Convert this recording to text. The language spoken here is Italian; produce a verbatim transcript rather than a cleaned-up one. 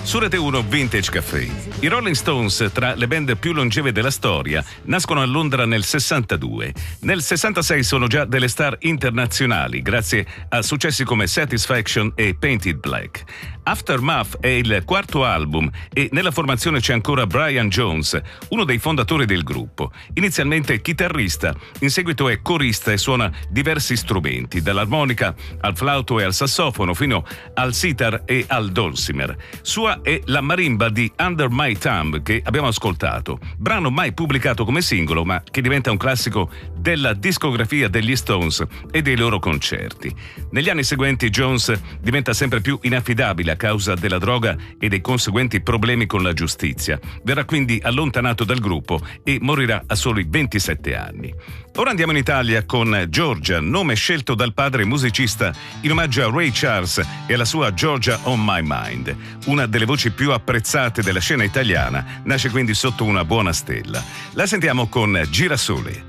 Su Rete uno Vintage Cafe. I Rolling Stones, tra le band più longeve della storia, nascono a Londra nel sessantadue. Nel sessantasei sono già delle star internazionali grazie a successi come Satisfaction e Painted Black. Aftermath è il quarto album e nella formazione c'è ancora Brian Jones, uno dei fondatori del gruppo. Inizialmente chitarrista, in seguito è corista e suona diversi strumenti, dall'armonica al flauto e al sassofono fino al sitar e al dulcimer. Sua è la marimba di Under My Thumb che abbiamo ascoltato, brano mai pubblicato come singolo ma che diventa un classico della discografia degli Stones e dei loro concerti. Negli anni seguenti Jones diventa sempre più inaffidabile a causa della droga e dei conseguenti problemi con la giustizia. Verrà quindi allontanato dal gruppo e morirà a soli ventisette anni. Ora andiamo in Italia con Georgia, nome scelto dal padre musicista in omaggio a Ray Charles e alla sua Georgia on My Mind. Una delle voci più apprezzate della scena italiana, nasce quindi sotto una buona stella. La sentiamo con Girasole.